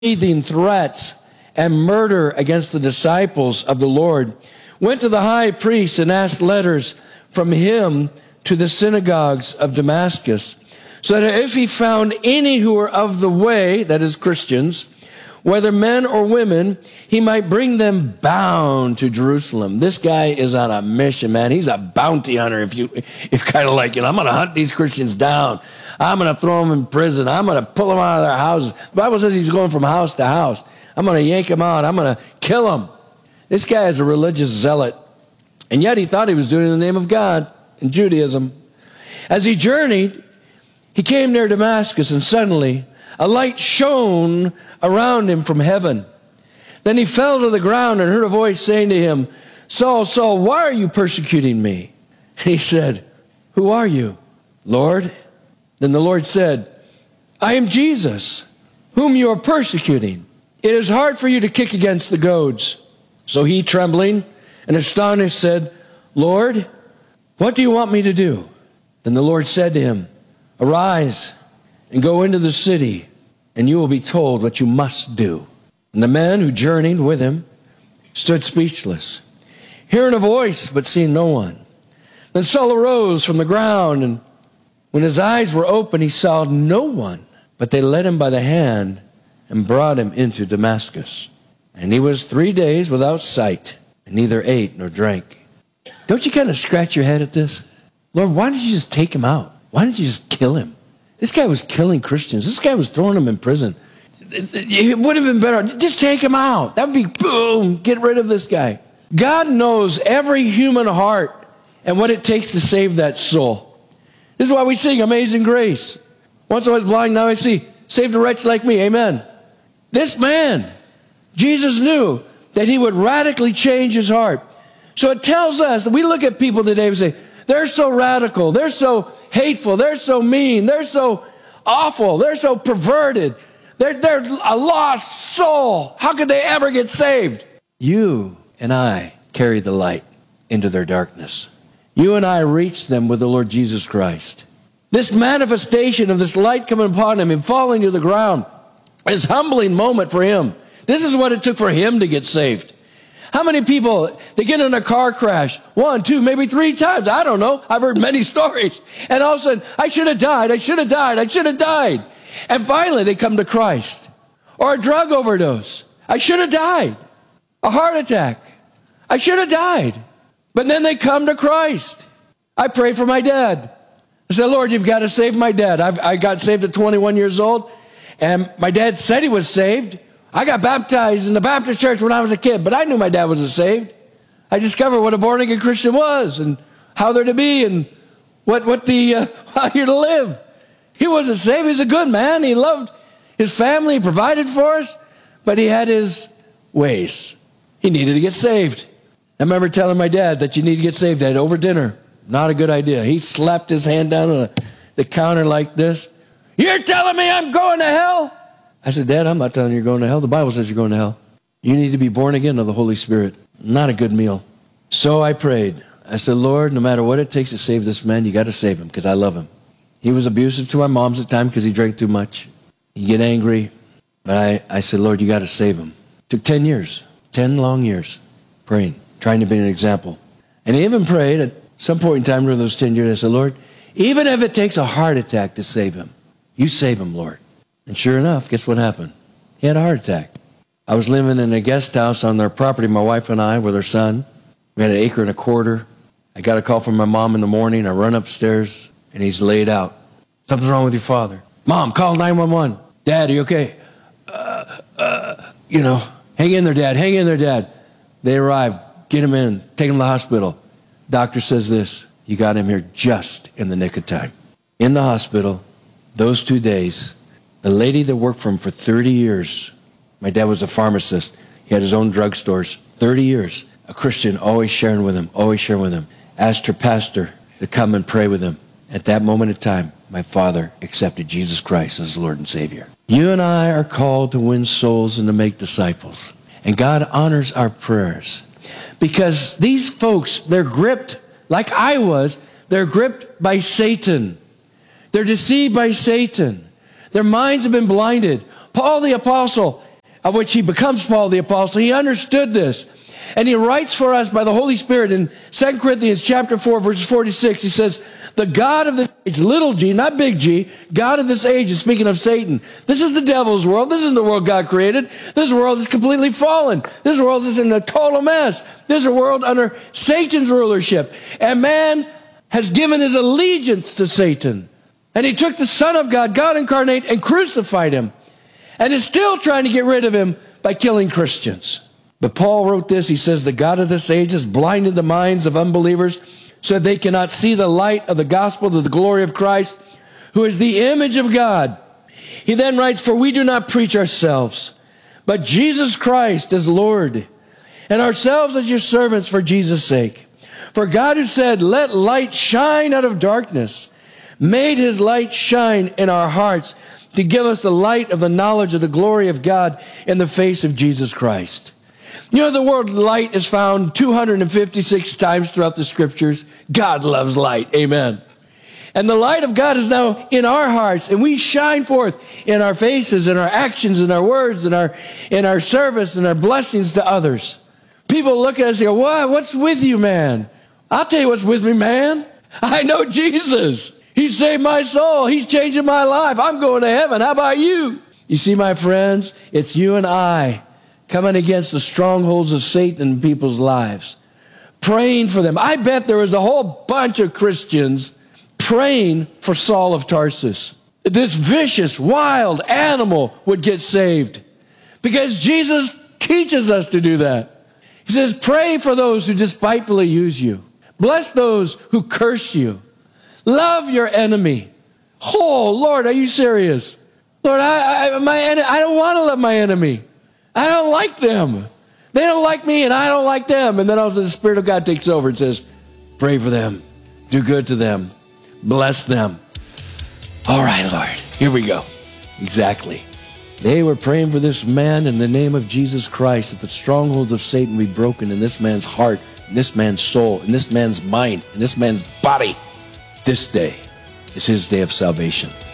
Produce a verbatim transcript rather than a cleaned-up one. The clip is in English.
breathing threats and murder against the disciples of the Lord, went to the high priest and asked letters from him to the synagogues of Damascus, so that if he found any who were of the way, that is Christians, whether men or women, he might bring them bound to Jerusalem. This guy is on a mission, man. He's a bounty hunter, if you if kind of like, you know, I'm going to hunt these Christians down. I'm going to throw them in prison. I'm going to pull them out of their houses. The Bible says he's going from house to house. I'm going to yank them out. I'm going to kill them. This guy is a religious zealot, and yet he thought he was doing it in the name of God in Judaism. As he journeyed, he came near Damascus, and suddenly a light shone around him from heaven. Then he fell to the ground and heard a voice saying to him, Saul, Saul, why are you persecuting me? And he said, Who are you, Lord? Then the Lord said, I am Jesus, whom you are persecuting. It is hard for you to kick against the goads. So he, trembling and astonished, said, Lord, what do you want me to do? Then the Lord said to him, Arise and go into the city, and you will be told what you must do. And the men who journeyed with him stood speechless, hearing a voice but seeing no one. Then Saul arose from the ground, and when his eyes were open, he saw no one. But they led him by the hand and brought him into Damascus. And he was three days without sight, and neither ate nor drank. Don't you kind of scratch your head at this? Lord, why didn't you just take him out? Why didn't you just kill him? This guy was killing Christians. This guy was throwing them in prison. It would have been better. Just take him out. That would be, boom, get rid of this guy. God knows every human heart and what it takes to save that soul. This is why we sing Amazing Grace. Once I was blind, now I see. Saved a wretch like me. Amen. This man, Jesus knew that he would radically change his heart. So it tells us that we look at people today and say, they're so radical, they're so hateful, they're so mean, they're so awful, they're so perverted, they're, they're a lost soul. How could they ever get saved? You and I carry the light into their darkness. You and I reach them with the Lord Jesus Christ. This manifestation of this light coming upon him and falling to the ground is a humbling moment for him. This is what it took for him to get saved. How many people, they get in a car crash, one, two, maybe three times, I don't know. I've heard many stories. And all of a sudden, I should have died, I should have died, I should have died. And finally, they come to Christ. Or a drug overdose. I should have died. A heart attack. I should have died. But then they come to Christ. I pray for my dad. I said, Lord, you've got to save my dad. I've, I got saved at twenty-one years old. And my dad said he was saved. I got baptized in the Baptist church when I was a kid, but I knew my dad wasn't saved. I discovered what a born-again Christian was and how they're to be and what, what the, uh, how you're to live. He wasn't saved. He was a good man. He loved his family, he provided for us, but he had his ways. He needed to get saved. I remember telling my dad that you need to get saved, Dad, over dinner. Not a good idea. He slapped his hand down on the counter like this. You're telling me I'm going to hell? I said, Dad, I'm not telling you you're going to hell. The Bible says you're going to hell. You need to be born again of the Holy Spirit. Not a good meal. So I prayed. I said, Lord, no matter what it takes to save this man, you got to save him because I love him. He was abusive to my mom's at the time because he drank too much. He'd get angry. But I, I said, Lord, you got to save him. It took ten years, ten long years praying, trying to be an example. And I even prayed at some point in time during those ten years, I said, Lord, even if it takes a heart attack to save him, you save him, Lord. And sure enough, guess what happened? He had a heart attack. I was living in a guest house on their property, my wife and I, with her son. We had an acre and a quarter. I got a call from my mom in the morning. I run upstairs, and he's laid out. Something's wrong with your father. Mom, call nine one one. Dad, are you okay? Uh, uh, you know, hang in there, Dad. Hang in there, Dad. They arrive. Get him in. Take him to the hospital. Doctor says this. You got him here just in the nick of time. In the hospital, those two days, the lady that worked for him for thirty years, my dad was a pharmacist. He had his own drugstores. thirty years, a Christian, always sharing with him, always sharing with him. Asked her pastor to come and pray with him. At that moment in time, my father accepted Jesus Christ as Lord and Savior. You and I are called to win souls and to make disciples. And God honors our prayers. Because these folks, they're gripped, like I was, they're gripped by Satan. They're deceived by Satan. Their minds have been blinded. Paul the apostle, of which he becomes Paul the Apostle, he understood this. And he writes for us by the Holy Spirit in Second Corinthians chapter four, verse forty-six. He says, the God of this age, little g, not big G, God of this age is speaking of Satan. This is the devil's world. This isn't the world God created. This world is completely fallen. This world is in a total mess. This is a world under Satan's rulership. And man has given his allegiance to Satan. And he took the Son of God, God incarnate, and crucified him. And is still trying to get rid of him by killing Christians. But Paul wrote this. He says, the God of this age has blinded the minds of unbelievers so they cannot see the light of the gospel of the glory of Christ, who is the image of God. He then writes, for we do not preach ourselves, but Jesus Christ as Lord, and ourselves as your servants for Jesus' sake. For God, who said, let light shine out of darkness, made his light shine in our hearts to give us the light of the knowledge of the glory of God in the face of Jesus Christ. You know, the word light is found two hundred fifty-six times throughout the scriptures. God loves light. Amen. And the light of God is now in our hearts, and we shine forth in our faces, in our actions, in our words, in our, in our service, and our blessings to others. People look at us and go, what? What's with you, man? I'll tell you what's with me, man. I know Jesus. He saved my soul. He's changing my life. I'm going to heaven. How about you? You see, my friends, it's you and I coming against the strongholds of Satan in people's lives, praying for them. I bet there was a whole bunch of Christians praying for Saul of Tarsus. This vicious, wild animal would get saved because Jesus teaches us to do that. He says, pray for those who despitefully use you. Bless those who curse you. Love your enemy. Oh, Lord, are you serious? Lord, I, I, my, I don't want to love my enemy. I don't like them. They don't like me and I don't like them. And then all of a sudden the Spirit of God takes over and says, pray for them. Do good to them. Bless them. All right, Lord, here we go. Exactly. They were praying for this man in the name of Jesus Christ, that the strongholds of Satan be broken in this man's heart, in this man's soul, in this man's mind, in this man's body. This day is his day of salvation.